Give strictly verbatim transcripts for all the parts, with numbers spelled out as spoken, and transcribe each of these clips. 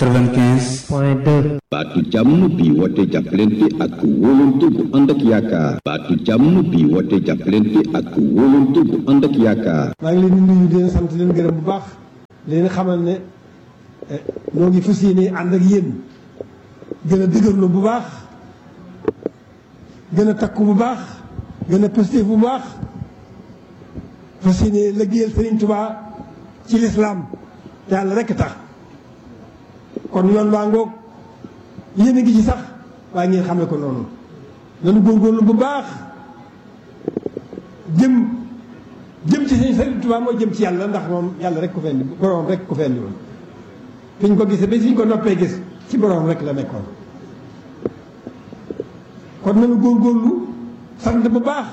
quatre-vingt-quinze point deux. baatu jàmm bi woote jàppalante ak wóolante bu ànd ak yaakaar. baatu jàmm bi woote jàppalante ak wóolante bu ànd ak yaakaar. maa ngi leen di nuyu di leen sant leen gërëm bu baax leen xamal ne ñoo ngi fas yéene ànd ak yéen gën a dëgërlu bu baax gën a takku bu baax gën a positif bu baax fas yéene liggéeyal Sëriñ Tuubaa ci lislaam te yàlla rekk tax kon yoon waa ngoog yéen a ngi ci sax waaye ngeen xamee ko noonu nanu góorgóorlu bu baax jëm jëm ci sëñ Sëriñ Tuubaa mooy jëm ci yàlla ndax moom yàlla rek ko fendi boroom rek ko fendi woon fi ñu ko gisee ba fi ñu ko noppee gis ci boroom rek la nekkoon kon nanu góorgóorlu sant bu baax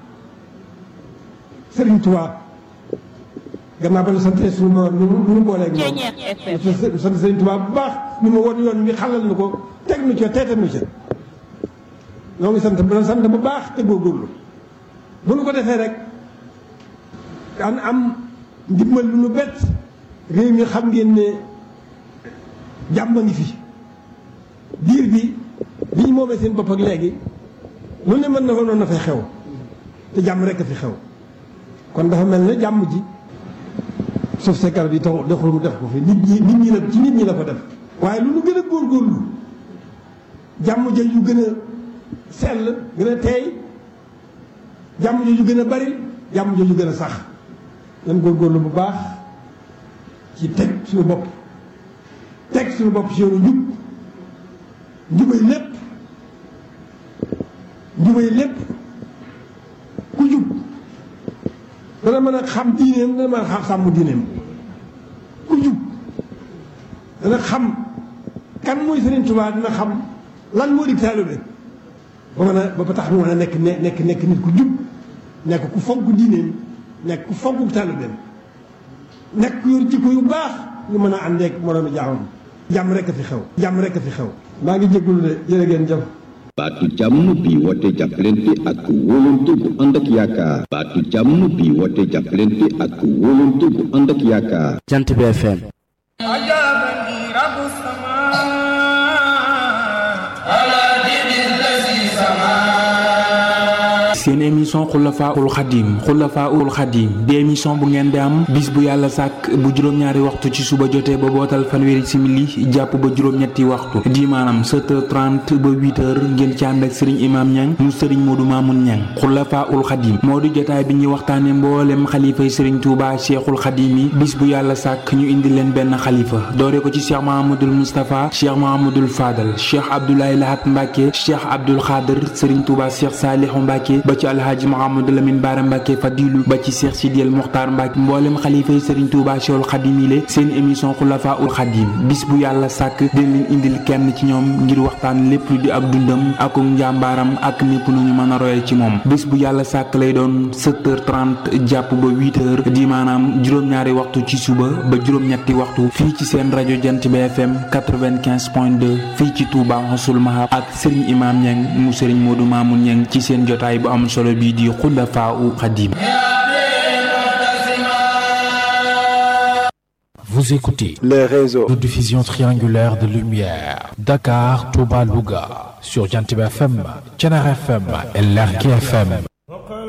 Sëriñ Tuubaa gannaaw ba ñu sant suñu borom ñu ñu booleeg moom sant Sëriñ Tuubaa bu baax ñu ma woon yoon mi xalal na ko teg nu ca teetal nu ca ñoo ngi sant bu sant bu baax te góorgóorlu bu nu ko defee rek daan am ndimbal lu nu bett réew mi xam ngeen ne jàmm a ngi fi diir bi bi ñu moomee seen bopp ak léegi lu ne mën na ko noonu na fay xew te jàmm rek a fi xew kon dafa mel ne jàmm ji suuf see garab yi tax doxul mu def ko fi nit ñi nit ñi la ci nit ñi la ko def waaye lu nu gën a góorgóorlu jàmm ja yu gën a sell gën a teey jàmm ja yu gën a bari jàmm ja yu gën a sax nan góorgóorlu bu baax ci teg suñu bopp teg suñu bopp ci yoonu njub njubay lépp njubay lépp ku jub dana mën a xam diineem dana mën a xam sàmm diineem ku jub dana xam kan mooy Sëriñ Tuubaa dina xam lan moo di taalibe ba mën a ba tax mu mën a nekk nekk nekk nit ku jub nekk ku fonk diineem nekk ku fonk taalibeem nekk ku yor jikko yu baax ñu mën a àndeek moroomi jaamam jàmm rek a fi xew jàmm rek a fi xew maa ngi jégalu de jërë ngeen jëf. baatu jàmm bi woote jàppalante ak wóolante bu ànd ak yaakaar. baatu jàmm bi woote jàppalante ak wóolante bu ànd ak yaakaar. Jant bi F M. seen émission xulafaul xadim xulafaul xadim di émission bu ngeen di am bis bu yàlla sàkk bu juróom-ñaari waxtu ci suba jotee ba bootal fanweeri simili jàpp ba juróom-ñetti waxtu di maanaam sept heures trente ba huit heures ngeen ci ànd ak sëriñ imam ñang mu sëriñ Modou Mamoun ñang xulafaul xadim moo di jotaay bi ñuy waxtaane mboolem xalifay sëriñ Touba cheikhul xadim yi bis bu yàlla sàkk ñu indi leen benn xalifa doore ko ci cheikh Mahamadul Moustapha cheikh Mahamadul Fadal cheikh Abdoulaye Lahat Mbacke cheikh Abdoul Khader sëriñ Touba cheikh Salihu Mbacke ba ci alhaaji Mouhamadou Lamine Bara Mbacke Fadilu ba ci Cheikh Sidiel Mokhtar Mbacke mboolem xalifa yi Serigne Touba Cheikhul Khadim yi seen émission Xulafaul Khadim bis bu yàlla sàkk dina leen indil kenn ci ñoom ngir waxtaan lépp lu di ak dundam ak njàmbaaram ak népp nu ñu mën a royal ci moom bis bu yàlla sàkk lay doon sept heures trente jàpp ba huit heures di maanaam juróom-ñaari waxtu ci suba ba juróom-ñetti waxtu fii ci seen rajo Jant bi F M quatre-vingt-quinze point deux fii ci Touba Xossul Mahab ak Serigne Imam Niang mu Serigne Modou Mamoun Niang ci seen jotaay bu am solo bii di Xulafaul Xadim. Vous écoutez les réseaux de diffusion triangulaire de lumière Dakar, Touba, Louga sur Jant bi F M, Thiénaba F M et Lergui F M.